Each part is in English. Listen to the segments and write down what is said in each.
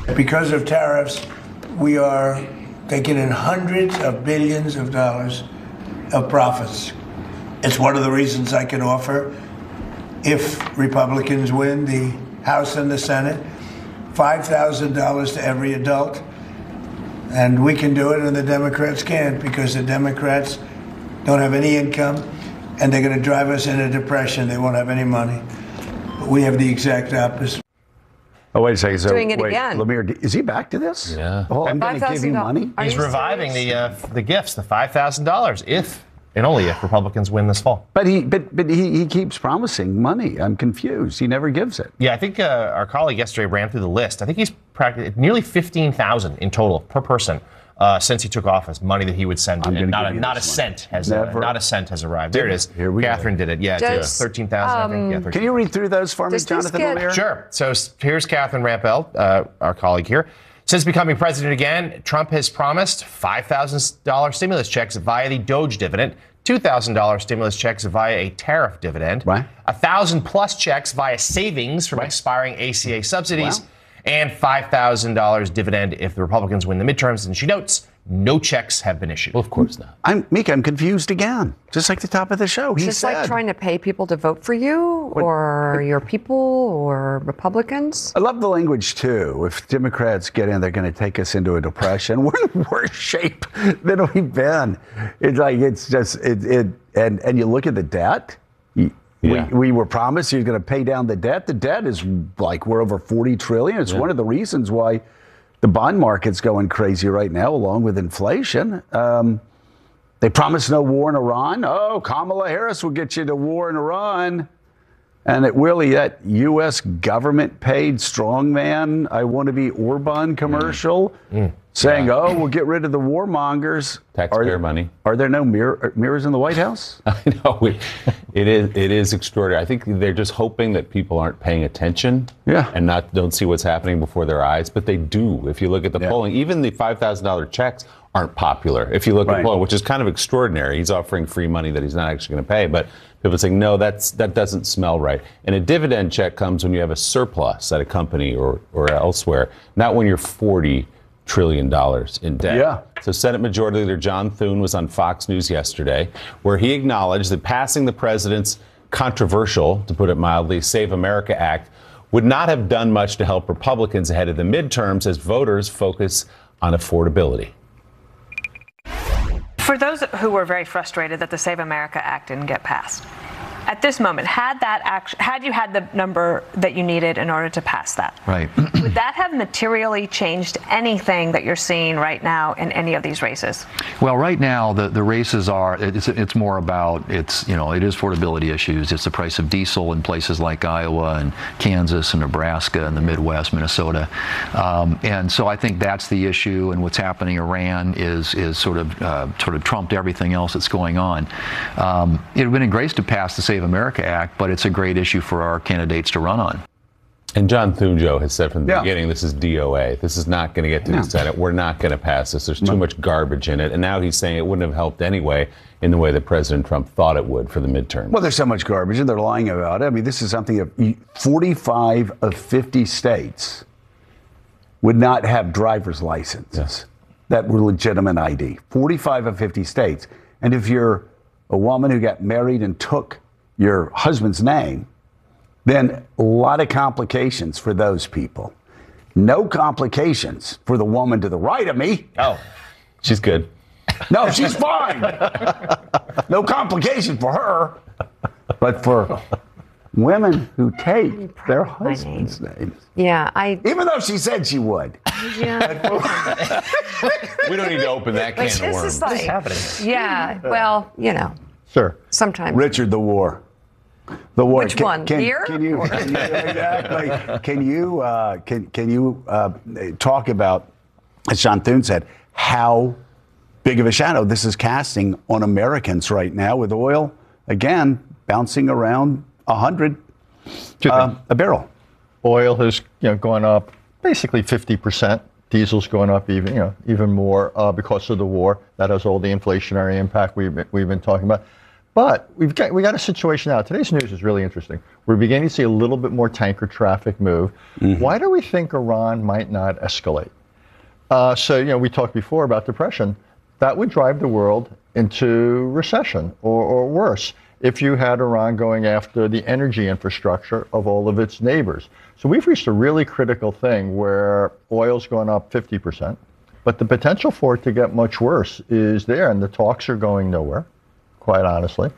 Because of tariffs, we are taking in hundreds of billions of dollars of profits. It's one of the reasons I can offer, if Republicans win the House and the Senate, $5,000 to every adult. And we can do it and the Democrats can't, because the Democrats don't have any income and they're going to drive us into depression. They won't have any money. But we have the exact opposite. Oh, wait a second. So, doing it again. Lemire, is he back to this? Yeah. Oh, I'm going to give you money? He's reviving the gifts, the $5,000, if and only if Republicans win this fall. But he keeps promising money. I'm confused. He never gives it. Yeah, I think our colleague yesterday ran through the list. I think he's practically nearly $15,000 in total per person since he took office. Money that he would send. Not a cent has arrived. There it is. Here we Catherine go. did it. Yeah, it's 13,000. I think. Yeah, 13. Can you read through those for me, Jonathan Lemire? Sure. So here's Catherine Rampell, our colleague here. Since becoming president again, Trump has promised $5,000 stimulus checks via the DOGE dividend, $2,000 stimulus checks via a tariff dividend, right. 1,000 plus checks via savings from expiring ACA subsidies, and $5,000 dividend if the Republicans win the midterms. And she notes, no checks have been issued. Well, of course not. I'm confused again. Just like the top of the show. Is this like trying to pay people to vote for you, or your people, or Republicans? I love the language too. If Democrats get in, they're going to take us into a depression. We're in worse shape than we've been. And you look at the debt. We were promised he was going to pay down the debt. The debt is like we're over $40 trillion. It's one of the reasons why the bond market's going crazy right now, along with inflation. They promised no war in Iran. Oh, Kamala Harris will get you to war in Iran. And it really, that U.S. government-paid strongman, I want to be Orban commercial, saying, oh, we'll get rid of the warmongers. Taxpayer money. Are there no mirrors in the White House? I know. It is extraordinary. I think they're just hoping that people aren't paying attention and don't see what's happening before their eyes. But they do. If you look at the polling, even the $5,000 checks aren't popular. If you look at polling, which is kind of extraordinary. He's offering free money that he's not actually going to pay. But people are saying, no, that doesn't smell right. And a dividend check comes when you have a surplus at a company or elsewhere, not when you're $40 trillion in debt. Yeah. So Senate Majority Leader John Thune was on Fox News yesterday, where he acknowledged that passing the president's controversial, to put it mildly, Save America Act would not have done much to help Republicans ahead of the midterms as voters focus on affordability. For those who were very frustrated that the Save America Act didn't get passed, at this moment, had you had the number that you needed in order to pass that, right, would that have materially changed anything that you're seeing right now in any of these races? Well, right now the races it's more about it is affordability issues. It's the price of diesel in places like Iowa and Kansas and Nebraska and the Midwest, Minnesota, and so I think that's the issue. And what's happening in Iran is sort of trumped everything else that's going on. It would have been great to pass the Save America Act, but it's a great issue for our candidates to run on. And John Thune, Joe, has said from the beginning, this is DOA. This is not going to get to the Senate. We're not going to pass this. There's too much garbage in it. And now he's saying it wouldn't have helped anyway in the way that President Trump thought it would for the midterm. Well, there's so much garbage, and they're lying about it. I mean, this is something that 45 of 50 states would not have driver's licenses that were legitimate ID. 45 of 50 states. And if you're a woman who got married and took your husband's name, then a lot of complications for those people. No complications for the woman to the right of me. Oh, she's good. No, she's fine. No complication for her. But for women who take their husband's names. Yeah, even though she said she would. Yeah. We don't need to open that can of worms. What's happening? Yeah, well, Sure. Sometimes. Richard, the war. The war. Which one? Here? Can you talk about, as John Thune said, how big of a shadow this is casting on Americans right now, with oil again bouncing around $100 a barrel. Oil has gone up basically 50%. Diesel's going up even more because of the war. That has all the inflationary impact we've been talking about. But we got a situation now. Today's news is really interesting. We're beginning to see a little bit more tanker traffic move. Why do we think Iran might not escalate? So, we talked before about depression. That would drive the world into recession or worse if you had Iran going after the energy infrastructure of all of its neighbors. So we've reached a really critical thing where oil's going up 50%, but the potential for it to get much worse is there, and the talks are going nowhere, quite honestly.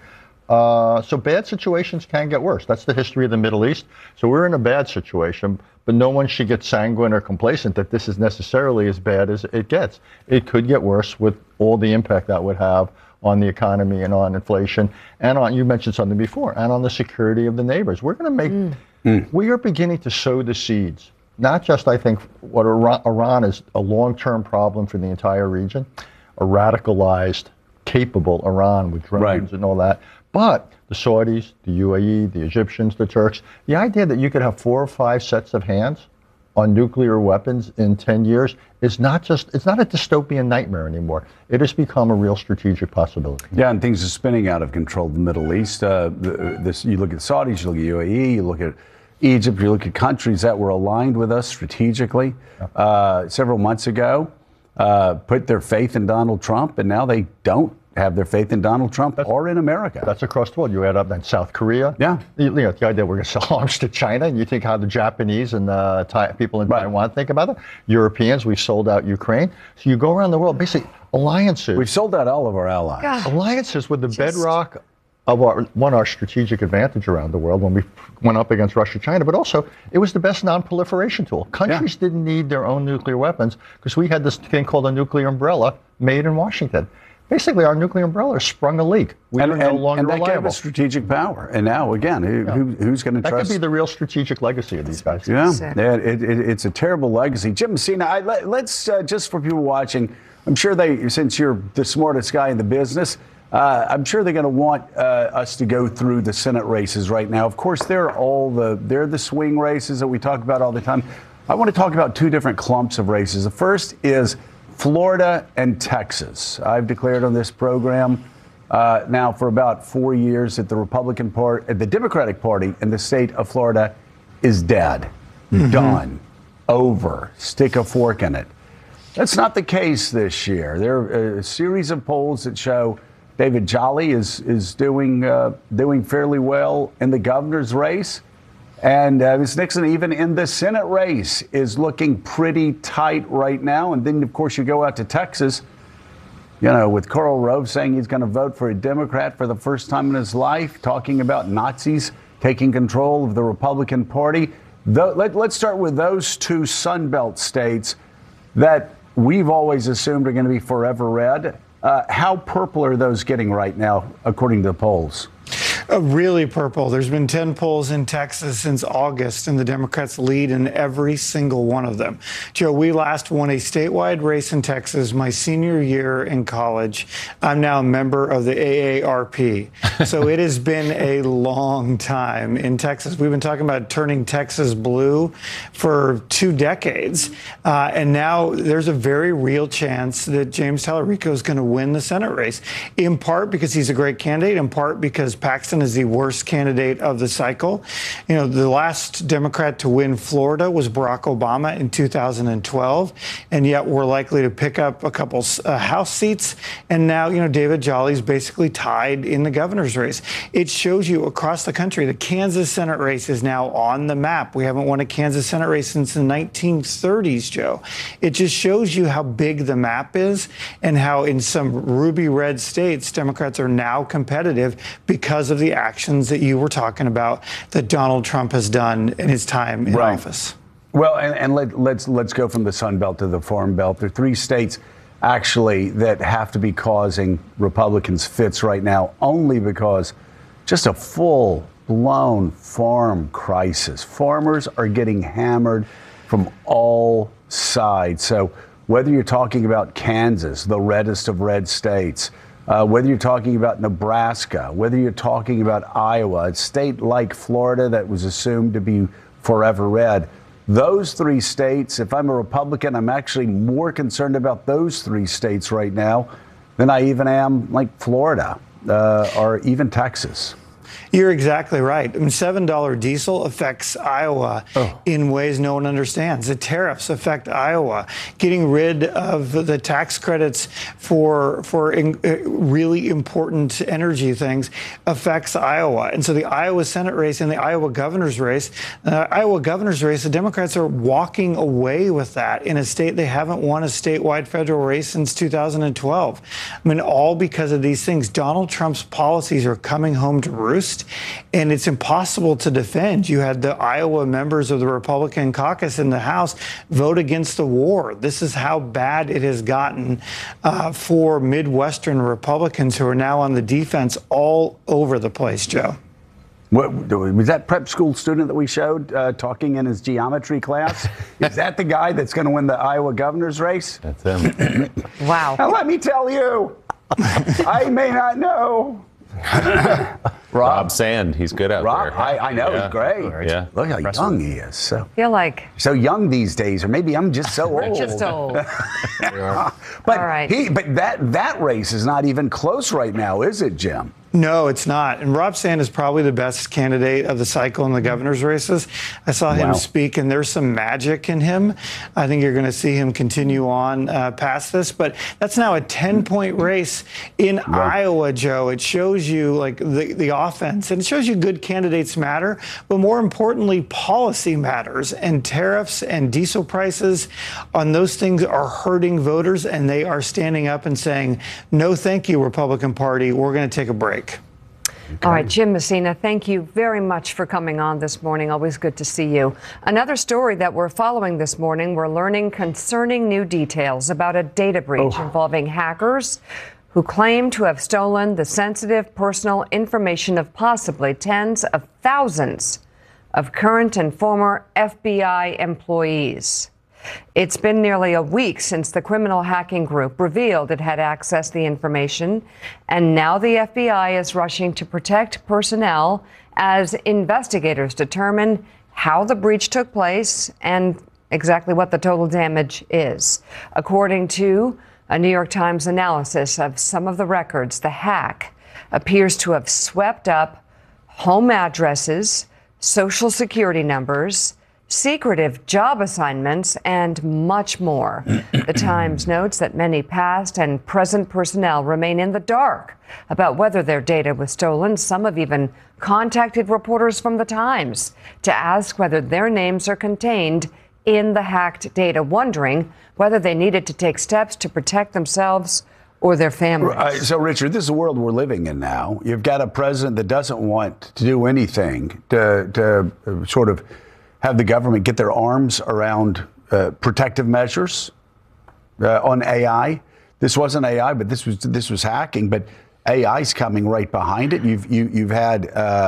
So bad situations can get worse. That's the history of the Middle East. So we're in a bad situation, but no one should get sanguine or complacent that this is necessarily as bad as it gets. It could get worse with all the impact that would have on the economy and on inflation and on, you mentioned something before, and on the security of the neighbors. We're going to make, we are beginning to sow the seeds. Not just, I think, what Iran is a long-term problem for the entire region, a radicalized, capable Iran with drones and all that, but the Saudis, the UAE, the Egyptians, the Turks, the idea that you could have 4 or 5 sets of hands on nuclear weapons in 10 years is not just, it's not a dystopian nightmare anymore. It has become a real strategic possibility. Yeah, and things are spinning out of control in the Middle East. You look at Saudis, you look at UAE, you look at Egypt, you look at countries that were aligned with us strategically several months ago, put their faith in Donald Trump, and now they don't have their faith in Donald Trump or in America. That's across the world. You add up then South Korea. Yeah. The idea we're going to sell arms to China, and you think how the Japanese and people in Taiwan think about it. Europeans, we've sold out Ukraine. So you go around the world, basically alliances. We've sold out all of our allies. God. Alliances with the bedrock of our strategic advantage around the world when we went up against Russia, China, but also it was the best non-proliferation tool. Countries didn't need their own nuclear weapons because we had this thing called a nuclear umbrella made in Washington. Basically, our nuclear umbrella sprung a leak. We are no longer reliable. And that gave us strategic power. And now, again, who's going to trust? That could be the real strategic legacy of these guys. Yeah, it's a terrible legacy. Jim Messina, let's, just for people watching, I'm sure since you're the smartest guy in the business, I'm sure they're going to want us to go through the Senate races right now. Of course, they're the swing races that we talk about all the time. I want to talk about 2 different clumps of races. The first is Florida and Texas. I've declared on this program now for about 4 years that the Democratic Party in the state of Florida is dead, done, over, stick a fork in it. That's not the case this year. There are a series of polls that show David Jolly is doing fairly well in the governor's race. And Ms. Nixon, even in the Senate race, is looking pretty tight right now. And then, of course, you go out to Texas, with Karl Rove saying he's going to vote for a Democrat for the first time in his life, talking about Nazis taking control of the Republican Party. Let's start with those 2 Sunbelt states that we've always assumed are going to be forever red. How purple are those getting right now, according to the polls? Really purple. There's been 10 polls in Texas since August, and the Democrats lead in every single one of them. Joe, we last won a statewide race in Texas my senior year in college. I'm now a member of the AARP. So it has been a long time in Texas. We've been talking about turning Texas blue for 2 decades. And now there's a very real chance that James Tallarico is going to win the Senate race, in part because he's a great candidate, in part because Paxton is the worst candidate of the cycle. The last Democrat to win Florida was Barack Obama in 2012, and yet we're likely to pick up a couple House seats. And now, David Jolly's basically tied in the governor's race. It shows you across the country, the Kansas Senate race is now on the map. We haven't won a Kansas Senate race since the 1930s, Joe. It just shows you how big the map is and how in some ruby red states, Democrats are now competitive because of the actions that you were talking about that Donald Trump has done in his time in office. Well, and let's go from the Sun Belt to the Farm Belt. There are 3 states actually that have to be causing Republicans fits right now, only because just a full-blown farm crisis. Farmers are getting hammered from all sides. So whether you're talking about Kansas, the reddest of red states, whether you're talking about Nebraska, whether you're talking about Iowa, a state like Florida that was assumed to be forever red, those 3 states, if I'm a Republican, I'm actually more concerned about those 3 states right now than I even am like Florida. or even Texas. You're exactly right. I mean, $7 diesel affects Iowa in ways no one understands. The tariffs affect Iowa. Getting rid of the tax credits for really important energy things affects Iowa. And so the Iowa Senate race and the Iowa governor's race, the Democrats are walking away with that in a state they haven't won a statewide federal race since 2012. I mean, all because of these things. Donald Trump's policies are coming home to roost. And it's impossible to defend. You had the Iowa members of the Republican caucus in the House vote against the war. This is how bad it has gotten for Midwestern Republicans who are now on the defense all over the place, Joe. What, was that prep school student that we showed talking in his geometry class? Is that the guy that's going to win the Iowa governor's race? That's him. Wow. Now, let me tell you, I may not know. Rob Sand, he's good out there. I know, he's great. Yeah. Look how young he is. So, I feel like so young these days, or maybe I'm just so old. just old. But All right. but that race is not even close right now, is it, Jim? No, it's not. And Rob Sand is probably the best candidate of the cycle in the governor's races. I saw him speak, and there's some magic in him. I think you're going to see him continue on past this. But that's now a 10-point race in Iowa, Joe. It shows you like the offense, and it shows you good candidates matter. But more importantly, policy matters. And tariffs and diesel prices on those things are hurting voters, and they are standing up and saying, no, thank you, Republican Party. We're going to take a break. Okay. All right, Jim Messina, thank you very much for coming on this morning. Always good to see you. Another story that we're following this morning, we're learning concerning new details about a data breach involving hackers who claim to have stolen the sensitive personal information of possibly tens of thousands of current and former FBI employees. It's been nearly a week since the criminal hacking group revealed it had accessed the information, and now the FBI is rushing to protect personnel as investigators determine how the breach took place and exactly what the total damage is. According to a New York Times analysis of some of the records, the hack appears to have swept up home addresses, social security numbers, secretive job assignments, and much more. The Times notes that many past and present personnel remain in the dark about whether their data was stolen. Some have even contacted reporters from the Times to ask whether their names are contained in the hacked data, wondering whether they needed to take steps to protect themselves or their families. So, Richard, this is the world we're living in now. You've got a president that doesn't want to do anything to sort of have the government get their arms around protective measures on AI. This wasn't AI, but this was hacking. But AI's coming right behind it. You've had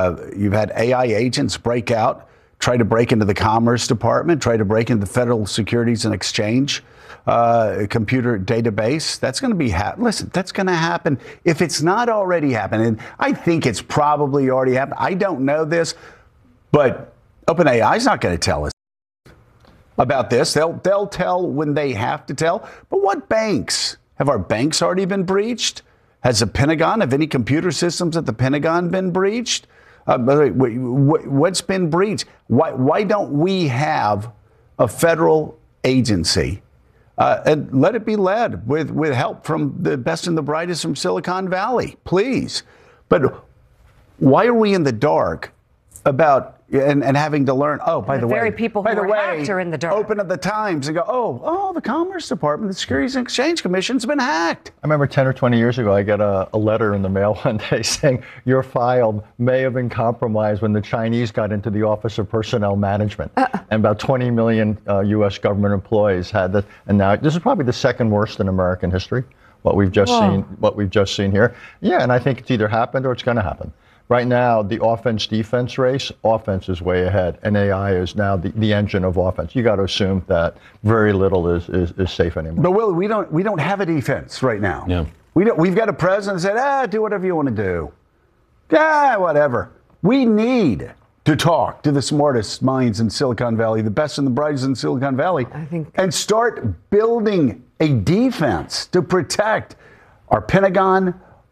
AI agents break out, try to break into the Commerce Department, try to break into the Federal Securities and Exchange computer database. That's going to be listen. That's going to happen if it's not already happened. And I think it's probably already happened. I don't know this, but OpenAI is not going to tell us about this. They'll tell when they have to tell. But what banks? Have our banks already been breached? Has the Pentagon, have any computer systems at the Pentagon been breached? By the way, what's been breached? Why don't we have a federal agency and let it be led with help from the best and the brightest from Silicon Valley, please? But why are we in the dark about and having to learn? Oh, by the way, very people who were hacked are in the dark. Open up the Times and go, oh, the Commerce Department, the Securities and Exchange Commission's been hacked. I remember 10 or 20 years ago, I got a letter in the mail one day saying your file may have been compromised when the Chinese got into the Office of Personnel Management, and about 20 million U.S. government employees had that. And now this is probably the second worst in American history. What we've just seen here. Yeah, and I think it's either happened or it's going to happen. Right now, the offense-defense race, offense is way ahead, and AI is now the engine of offense. You got to assume that very little is safe anymore. But Will, we don't have a defense right now. Yeah. We've got a president that said, do whatever you want to do. Whatever. We need to talk to the smartest minds in Silicon Valley, the best and the brightest in Silicon Valley, and start building a defense to protect our Pentagon,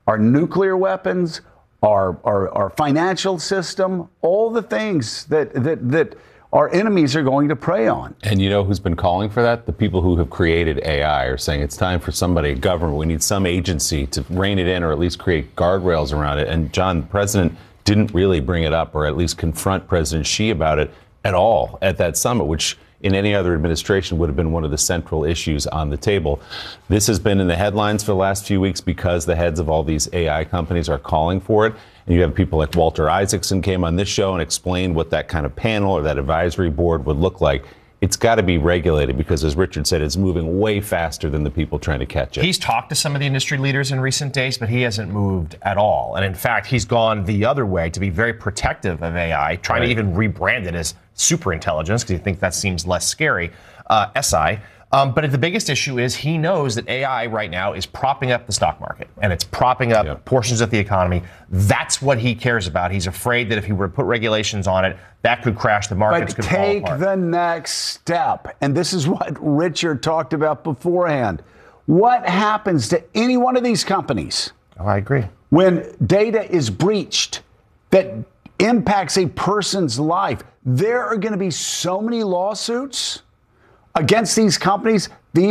our nuclear weapons, our financial system, all the things that our enemies are going to prey on. And you know who's been calling for that? The people who have created AI are saying it's time for somebody, government, we need some agency to rein it in or at least create guardrails around it. And John, the president didn't really bring it up or at least confront President Xi about it at all at that summit, which in any other administration would have been one of the central issues on the table. This has been in the headlines for the last few weeks because the heads of all these AI companies are calling for it. And you have people like Walter Isaacson came on this show and explained what that kind of panel or that advisory board would look like. It's got to be regulated because, as Richard said, it's moving way faster than the people trying to catch it. He's talked to some of the industry leaders in recent days, but he hasn't moved at all. And in fact, he's gone the other way to be very protective of AI, trying to even rebrand it as superintelligence because he thinks that seems less scary, SI. But the biggest issue is he knows that AI right now is propping up the stock market and it's propping up portions of the economy. That's what he cares about. He's afraid that if he were to put regulations on it, that could crash the markets. But take the next step. And this is what Richard talked about beforehand. What happens to any one of these companies? Oh, I agree. When data is breached that impacts a person's life, there are going to be so many lawsuits against these companies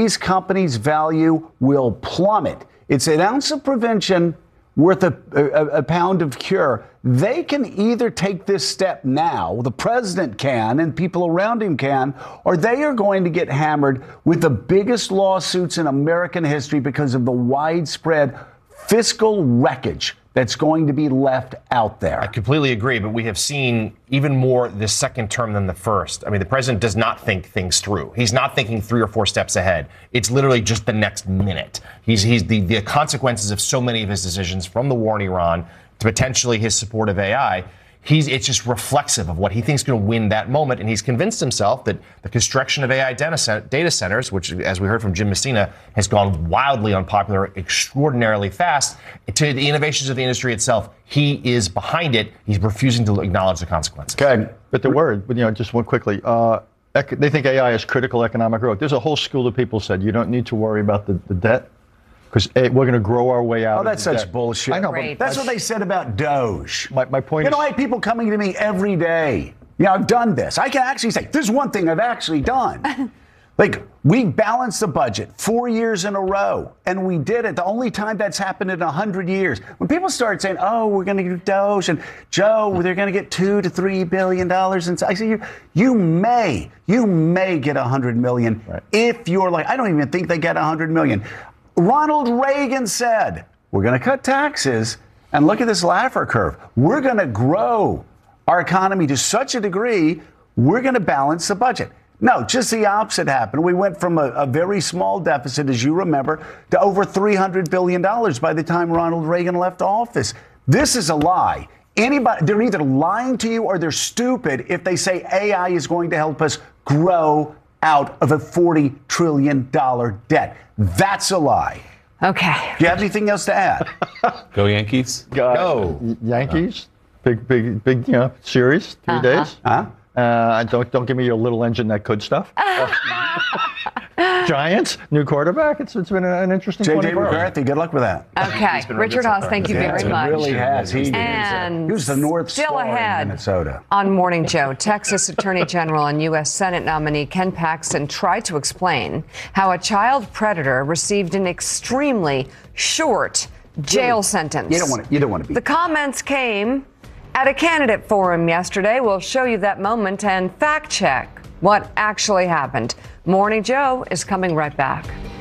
value will plummet. It's an ounce of prevention worth a pound of cure. They can either take this step now, the president can, and people around him can, or they are going to get hammered with the biggest lawsuits in American history because of the widespread fiscal wreckage that's going to be left out there. I completely agree, but we have seen even more this second term than the first. I mean, the president does not think things through. He's not thinking 3 or 4 steps ahead. It's literally just the next minute. He's the consequences of so many of his decisions, from the war in Iran to potentially his support of AI. It's just reflexive of what he thinks is going to win that moment. And he's convinced himself that the construction of AI data centers, which, as we heard from Jim Messina, has gone wildly unpopular, extraordinarily fast, to the innovations of the industry itself. He is behind it. He's refusing to acknowledge the consequences. Okay. But the word, just one quickly, they think AI is critical economic growth. There's a whole school of people said you don't need to worry about the debt, because we're going to grow our way out. Oh, that's such bullshit. I know, but that's what they said about Doge. My point is, I have people coming to me every day. I've done this. I can actually say, there's one thing I've actually done. Like, we balanced the budget 4 years in a row, and we did it. The only time that's happened in 100 years. When people start saying, oh, we're going to do Doge, and Joe, they're going to get $2 to $3 billion. And I say, you may get $100 million if you're like, I don't even think they get $100 million. Ronald Reagan said, we're going to cut taxes, and look at this Laffer curve. We're going to grow our economy to such a degree, we're going to balance the budget. No, just the opposite happened. We went from a very small deficit, as you remember, to over $300 billion by the time Ronald Reagan left office. This is a lie. They're either lying to you or they're stupid if they say AI is going to help us grow out of a $40 trillion debt. That's a lie. Okay. Do you have anything else to add? Go Yankees. Go. Yankees. Big, series, 3 days. Don't give me your little engine that could stuff. Giants, new quarterback. It's been an interesting 24 hours. J.J. McCarthy, good luck with that. Okay, Richard Haass, thank you very much. It really has. He was the North still Star ahead in Minnesota. On Morning Joe, Texas Attorney General and U.S. Senate nominee Ken Paxton tried to explain how a child predator received an extremely short jail sentence. You don't want to be. The comments came at a candidate forum yesterday. We'll show you that moment and fact check what actually happened. Morning Joe is coming right back.